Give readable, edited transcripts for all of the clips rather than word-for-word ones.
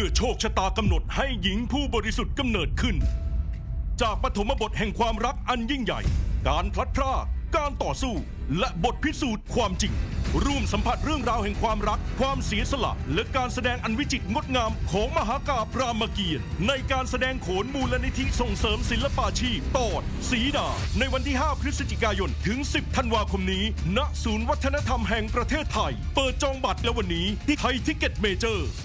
มื่อโชคชะตากำหนดให้หญิงผู้บริสุทธิ์กำเนิดขึ้นจากปฐมบทแห่งความรักอันยิ่งใหญ่การพลัดพรากการต่อสู้และบทพิสูจน์ความจริงร่วมสัมผัสเรื่องราวแห่งความรักความเสียสละและการแสดงอันวิจิตรงดงามของมหากาพย์รามเกียรติ์ในการแสดงโขนมูลนิธิส่งเสริมศิลปาชีพตอนสีดาในวันที่ 5 พฤศจิกายนถึง 10 ธันวาคมนี้ณศูนย์วัฒนธรรมแห่งประเทศไทยเปิดจองบัตรแล้ววันนี้ที่ไทยทิกเก็ตเมเจอร์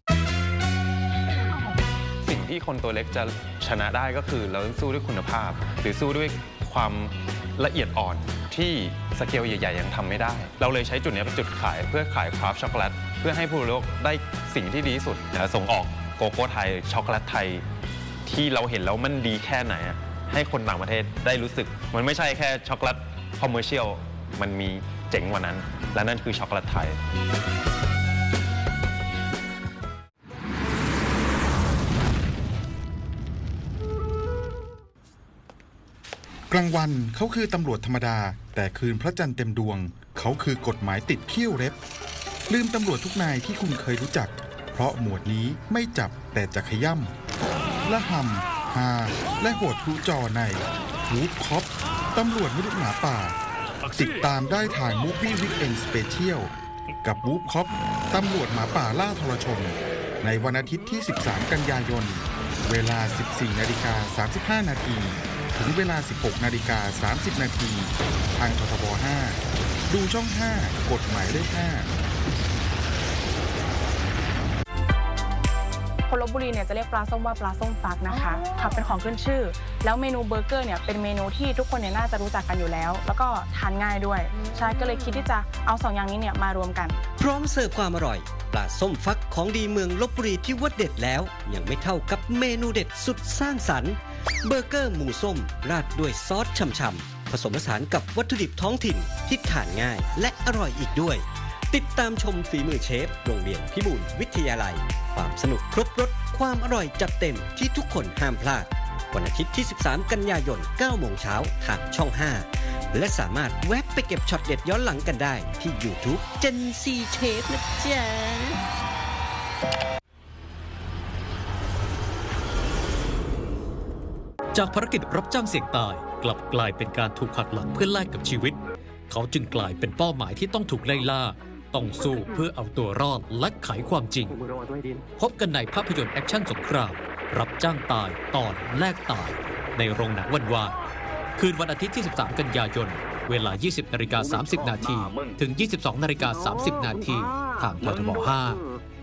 สิ่งที่คนตัวเล็กจะชนะได้ก็คือเราต้องสู้ด้วยคุณภาพหรือสู้ด้วยความละเอียดอ่อนที่สเกลใหญ่ๆยังทำไม่ได้เราเลยใช้จุดนี้เป็นจุดขายเพื่อขายคราฟต์ช็อกโกแลตเพื่อให้ผู้บริโภคได้สิ่งที่ดีที่สุดส่งออกโกโก้ไทยช็อกโกแลตไทยที่เราเห็นแล้วมันดีแค่ไหนให้คนต่างประเทศได้รู้สึกมันไม่ใช่แค่ช็อกโกแลตคอมเมอร์เชียลมันมีเจ๋งกว่านั้นและนั่นคือช็อกโกแลตไทยกลางวันเขาคือตำรวจธรรมดาแต่คืนพระจันทร์เต็มดวงเขาคือกฎหมายติดเขี้ยวเล็บลืมตำรวจทุกนายที่คุณเคยรู้จักเพราะหมวดนี้ไม่จับแต่จะขย่ำละห่ำฮาและโหดทุจอในวูฟคอปตำรวจมนุษย์หมาป่าติดตามได้ทางมูฟวี่วิกเอนด์สเปเชียลกับวูฟคอปตำรวจหมาป่าล่าทรชนในวันอาทิตย์ที่ 13 กันยายนเวลา 14:35 นาทีถึงเวลา 16:30 นาทีทางททบ 5 ดูช่อง 5 กฎหมายเลข 5 คนลพบุรีเนี่ยจะเรียกปลาส้มว่าปลาส้มฟักนะคะครับเป็นของขึ้นชื่อแล้วเมนูเบอร์เกอร์เนี่ยเป็นเมนูที่ทุกคนเนี่ยน่าจะรู้จักกันอยู่แล้วแล้วก็ทานง่ายด้วยใช่ก็เลยคิดที่จะเอา2อย่างนี้เนี่ยมารวมกันพร้อมเสิร์ฟความอร่อยปลาส้มฟักของดีเมืองลพบุรีที่ว่าเด็ดแล้วยังไม่เท่ากับเมนูเด็ดสุดสร้างสรรค์เบอร์เกอร์หมูส้มราดด้วยซอสฉ่ำๆผสมผสานกับวัตถุดิบท้องถิ่นที่ทานง่ายและอร่อยอีกด้วยติดตามชมฝีมือเชฟโรงเรียนพิบูลวิทยาลัยความสนุกครบรสความอร่อยจัดเต็มที่ทุกคนห้ามพลาดวันอาทิตย์ที่ 13 กันยายน 9 โมงเช้าทางช่อง 5 และสามารถแวะไปเก็บช็อตเด็ดย้อนหลังกันได้ที่ YouTube Gen C Chef นะจ๊ะจากภารกิจรับจ้างเสี่ยงตายกลับกลายเป็นการถูกหักหลังเพื่อแลกกับชีวิตเขาจึงกลายเป็นเป้าหมายที่ต้องถูกไล่ล่าต้องสู้เพื่อเอาตัวรอดและไขความจริงพบกันในภาพยนตร์แอคชั่นสงครามรับจ้างตายตอนแลกตายในโรงหนังวันวานคืนวันอาทิตย์ที่ 13 กันยายนเวลา 20:30 นาทีถึง 22:30 นาทีทางททบ 5